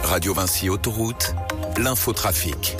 Radio Vinci Autoroute, l'infotrafic.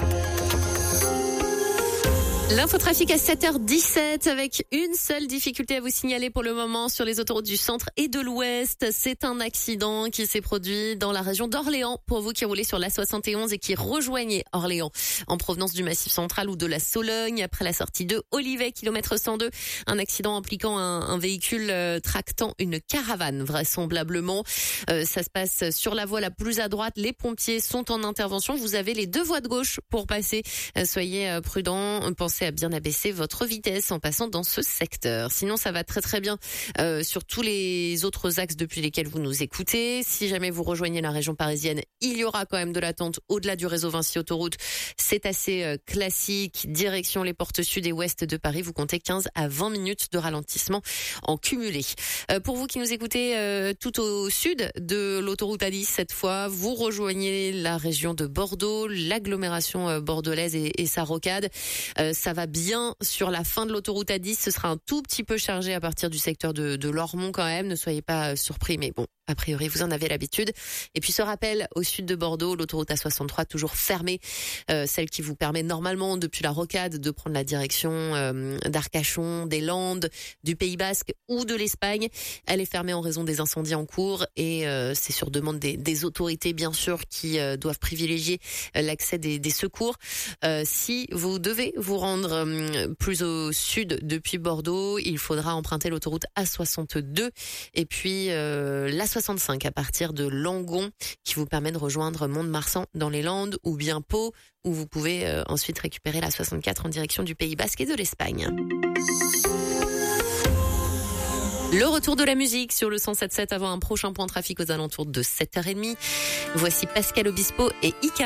L'infotrafic à 7h17 avec une seule difficulté à vous signaler pour le moment sur les autoroutes du centre et de l'ouest. C'est un accident qui s'est produit dans la région d'Orléans pour vous qui roulez sur l'A71 et qui rejoignez Orléans en provenance du Massif central ou de la Sologne après la sortie de Olivet, kilomètre 102. Un accident impliquant un véhicule tractant une caravane vraisemblablement. Ça se passe sur la voie la plus à droite. Les pompiers sont en intervention. Vous avez les deux voies de gauche pour passer. Soyez prudents. Pensez à bien abaisser votre vitesse en passant dans ce secteur. Sinon, ça va très très bien sur tous les autres axes depuis lesquels vous nous écoutez. Si jamais vous rejoignez la région parisienne, il y aura quand même de l'attente au-delà du réseau Vinci Autoroute. C'est assez classique. Direction les portes sud et ouest de Paris, vous comptez 15 à 20 minutes de ralentissement en cumulé. Pour vous qui nous écoutez tout au sud de l'autoroute A10, cette fois, vous rejoignez la région de Bordeaux, l'agglomération bordelaise et sa rocade. Ça va bien sur la fin de l'autoroute A10. Ce sera un tout petit peu chargé à partir du secteur de Lormont quand même. Ne soyez pas surpris, mais bon, a priori, vous en avez l'habitude. Et puis ce rappel, au sud de Bordeaux, l'autoroute A63 toujours fermée. Celle qui vous permet normalement, depuis la rocade, de prendre la direction d'Arcachon, des Landes, du Pays Basque ou de l'Espagne. Elle est fermée en raison des incendies en cours et c'est sur demande des autorités, bien sûr, qui doivent privilégier l'accès des secours. Si vous devez vous rendre plus au sud depuis Bordeaux, il faudra emprunter l'autoroute A62 et puis l'A65 à partir de Langon qui vous permet de rejoindre Mont-de-Marsan dans les Landes ou bien Pau où vous pouvez ensuite récupérer l'A64 en direction du Pays Basque et de l'Espagne. Le retour de la musique sur le 107.7 avant un prochain point trafic aux alentours de 7h30. Voici Pascal Obispo et Ika.